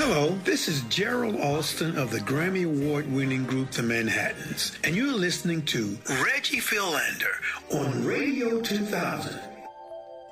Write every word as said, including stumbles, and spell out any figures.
Hello, this is Gerald Alston of the Grammy Award-winning group The Manhattans, and you're listening to Reggie Philander on Radio two thousand.